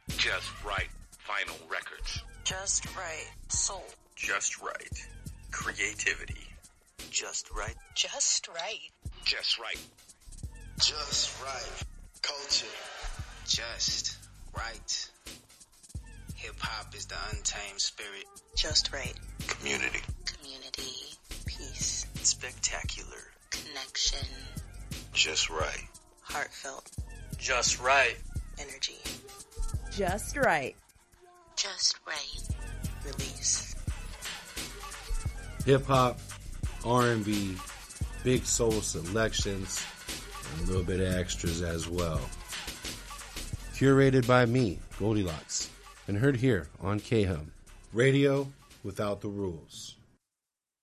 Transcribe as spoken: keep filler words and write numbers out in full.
Just Right Vinyl Records. Just Right Soul. Just Right Creativity. Just Right. Just Right. Just Right. Just Right Culture. Just Right. Hip-hop is the untamed spirit. Just Right. Community. Community. Peace. Spectacular. Connection. Just Right. Heartfelt. Just Right. Energy. Just Right. Just Right. Release. Hip-hop, R and B, big soul selections, and a little bit of extras as well. Curated by me, Goldilocks, and heard here on K-Hum. Radio without the rules.